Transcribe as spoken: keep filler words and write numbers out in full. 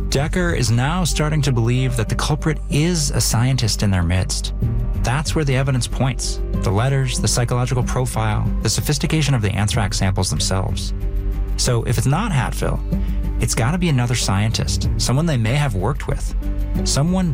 Decker is now starting to believe that the culprit is a scientist in their midst. That's where the evidence points. The letters, the psychological profile, the sophistication of the anthrax samples themselves. So if it's not Hatfill, it's got to be another scientist, someone they may have worked with, someone